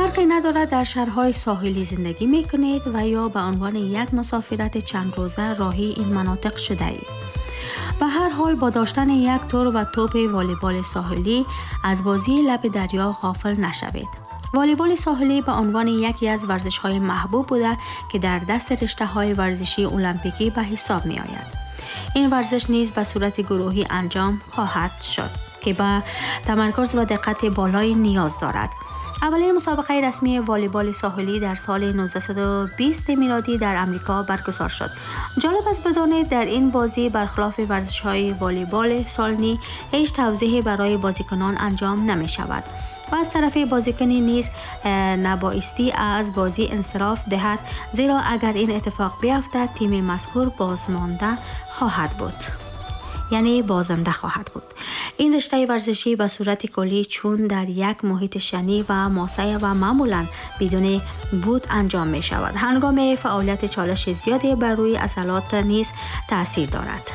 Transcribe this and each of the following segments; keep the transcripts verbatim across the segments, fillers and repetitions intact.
فرقی ندارد در شهرهای ساحلی زندگی می کنید و یا به عنوان یک مسافرت چند روزه راهی این مناطق شده اید. به هر حال با داشتن یک تور و توپ والیبال ساحلی از بازی لب دریا غافل نشوید. والیبال ساحلی به عنوان یکی از ورزش‌های محبوب بوده که در دست رشته‌های ورزشی المپیکی به حساب می آید. این ورزش نیز به صورت گروهی انجام خواهد شد که به تمرکز و دقت بالای نیاز دارد. اولین مسابقه رسمی والیبال ساحلی در سال نوزده و بیست میلادی در امریکا برگزار شد. جالب است بدانید در این بازی برخلاف ورزش‌های والیبال سالنی هیچ توضیحی برای بازیکنان انجام نمی شود و از طرف بازیکنی نیز نبایستی از بازی انصراف دهد، زیرا اگر این اتفاق بیفتد تیم مذکور بازمانده خواهد بود، یعنی بازنده خواهد بود. این رشته ورزشی به صورت کلی چون در یک محیط شنی و ماسه و معمولاً بدون بود انجام می شود، هنگام فعالیت چالش زیادی بر روی عضلات نیز تأثیر دارد.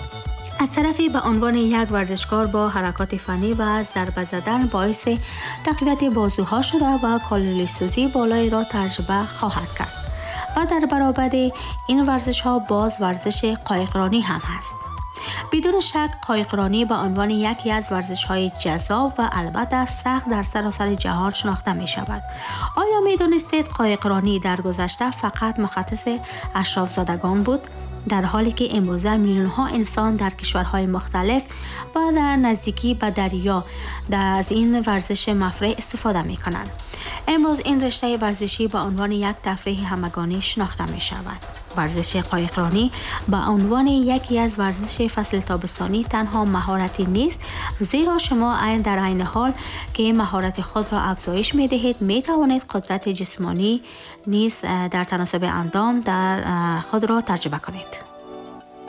از طرفی به عنوان یک ورزشکار با حرکات فنی و ضربه زدن باعث تقویت بازوها شده و کالری سوزی بالایی را تجربه خواهد کرد و در برابر این ورزش ها باز ورزش قایقرانی هم هست. بدون شک قایقرانی به عنوان یکی از ورزش‌های جذاب و البته سخت در سراسر جهان شناخته می شود. آیا می دانستید قایقرانی در گذشته فقط مختص اشراف‌زادگان بود؟ در حالی که امروزه میلیون‌ها انسان در کشورهای مختلف و در نزدیکی به دریا از این ورزش مفرح استفاده می کنند. امروز این رشته ورزشی به عنوان یک تفریح همگانی شناخته می شود. ورزش قایقرانی به عنوان یکی از ورزش فصل تابستانی تنها مهارتی نیست، زیرا شما عین در عین حال که مهارت خود را افزایش می دهید می توانید قدرت جسمانی نیز در تناسب اندام در خود را تجربه کنید.